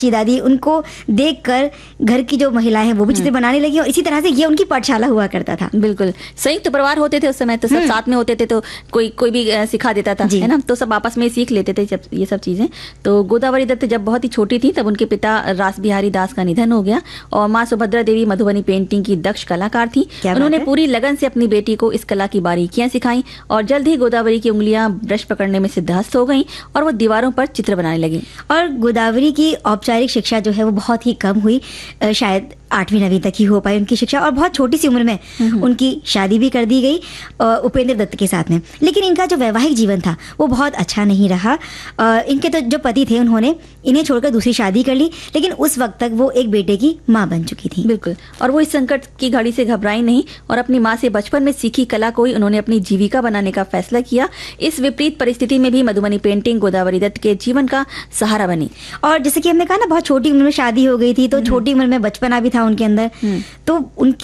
दादी उनको देखकर घर की जो महिलाएं हैं वो भी चित्र बनाने लगी और इसी तरह से ये उनकी पाठशाला हुआ करता था। बिल्कुल, संयुक्त परिवार होते थे उस समय, तो सब साथ में होते थे, तो कोई भी सिखा देता था, है ना, तो सब आपस में सीख लेते थे ये सब चीजें। तो गोदावरी दत्त जब बहुत ही छोटी थी तब उनके पिता रास बिहारी दास का निधन हो गया और माँ सुभद्रा देवी मधुबनी पेंटिंग की दक्ष कलाकार थी। उन्होंने पूरी लगन से अपनी बेटी को इस कला की बारीकियां सिखाई और जल्द ही गोदावरी की उंगलियां ब्रश पकड़ने में सिद्धहस्त हो गई और वो दीवारों पर चित्र बनाने लगी। और गोदावरी की औपचारिक शिक्षा जो है वो बहुत ही कम हुई, शायद 8वीं 9वीं तक ही हो पाई उनकी शिक्षा और बहुत छोटी सी उम्र में उनकी शादी भी कर दी गई उपेंद्र दत्त के साथ में। लेकिन इनका जो वैवाहिक जीवन था वो बहुत अच्छा नहीं रहा। इनके तो जो पति थे उन्होंने इन्हें छोड़कर दूसरी शादी कर ली, लेकिन उस वक्त तक वो एक बेटे की माँ बन चुकी थी। बिल्कुल, और वो इस संकट की घड़ी से घबराई नहीं और अपनी माँ से बचपन में सीखी कला को ही उन्होंने अपनी जीविका बनाने का फैसला किया। इस विपरीत परिस्थिति में भी मधुबनी पेंटिंग गोदावरी दत्त के जीवन का सहारा बनी। और जैसे कि हमने कहा ना, बहुत छोटी उम्र में शादी हो गई थी, तो छोटी उम्र में बचपना भी था उनके अंदर। तो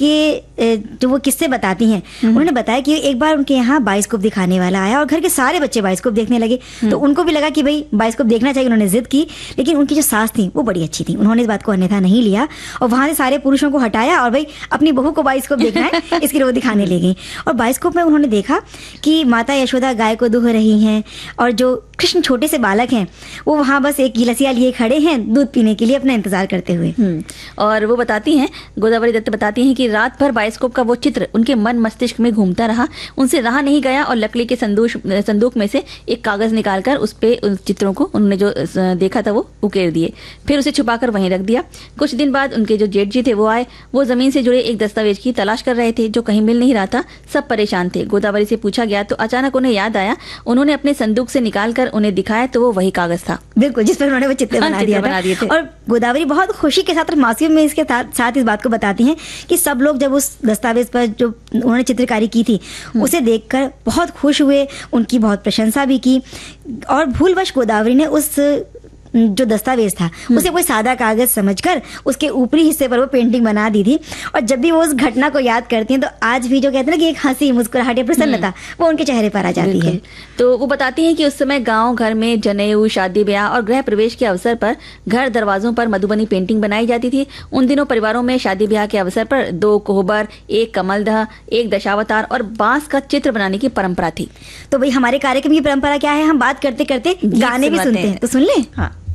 उनके जो वो किस्से बताती हैं, उन्होंने बताया कि एक बार उनके यहाँ बाइस्कोप दिखाने वाला आया और घर के सारे बच्चे बाइस्कोप देखने लगे, तो उनको भी लगा कि भाई बाइस्कोप देखना चाहिए। उन्होंने जिद की, लेकिन उनकी जो सास थी वो बड़ी अच्छी थी, उन्होंने इस बात को अन्यथा नहीं लिया और वहां से सारे पुरुषों को हटाया और भाई अपनी बहू को बाइस्कोप देखना है इसके लिए वो दिखाने ले गई। और बाइस्कोप में उन्होंने देखा कि माता यशोदा गाय को दूह रही हैं और जो कृष्ण छोटे से बालक हैं वो वहां बस एक गिलसिया लिए खड़े हैं दूध पीने के लिए अपना इंतजार करते हुए। और वो बताती हैं, गोदावरी दत्त बताती हैं कि रात भर बाइस्कोप का वो चित्र उनके मन मस्तिष्क में घूमता रहा, उनसे रहा नहीं गया और लकड़ी के संदूक में से एक कागज निकालकर उस पे उन चित्रों को उन्होंने जो देखा था वो उकेर दिए, फिर उसे छुपाकर वहीं रख दिया। कुछ दिन बाद उनके जो जेठ जी थे वो आए, वो जमीन से जुड़े एक दस्तावेज की तलाश कर रहे थे जो कहीं मिल नहीं रहा था। सब परेशान थे। गोदावरी से पूछा गया तो अचानक उन्हें याद आया, उन्होंने अपने संदूक से निकालकर उन्हें दिखाया तो वो वही कागज था, बिल्कुल, जिस पर उन्होंने वो चित्र बना दिए थे। और गोदावरी बहुत खुशी के साथ मासूम में इसके साथ इस बात को बताती हैं कि सब लोग जब उस दस्तावेज पर जो उन्होंने चित्रकारी की थी उसे देखकर बहुत खुश हुए, उनकी बहुत प्रशंसा भी की। और भूलवश गोदावरी ने उस जो दस्तावेज था उसे कोई सादा कागज समझकर उसके ऊपरी हिस्से पर वो पेंटिंग बना दी थी। और जब भी वो उस घटना को याद करती हैं तो आज भी जो कहते हैं ना कि एक हंसी मुस्कुराहट या प्रसन्नता वो उनके चेहरे पर आ जाती है। तो वो बताती हैं कि उस समय गांव घर में जनेऊ, शादी ब्याह और गृह प्रवेश के अवसर पर घर दरवाजों पर मधुबनी पेंटिंग बनाई जाती थी। उन दिनों परिवारों में शादी ब्याह के अवसर पर 2 कोहबर, 1 कमलदह, 1 दशावतार और बांस का चित्र बनाने की परंपरा थी। तो भाई हमारे कार्यक्रम की परंपरा क्या है, हम बात करते करते गाने भी सुनते हैं, तो सुन ले। हाँ।